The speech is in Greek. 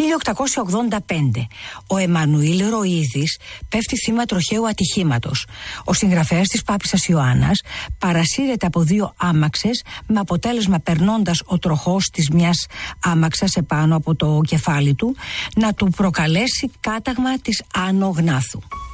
1885 ο Εμμανουήλ Ροΐδης πέφτει θύμα τροχαίου ατυχήματος. Ο συγγραφέας της Πάπισσας Ιωάννας παρασύρεται από 2 άμαξες, με αποτέλεσμα, περνώντας ο τροχός της μιας άμαξας επάνω από το κεφάλι του, να του προκαλέσει κάταγμα της Άνω Γνάθου.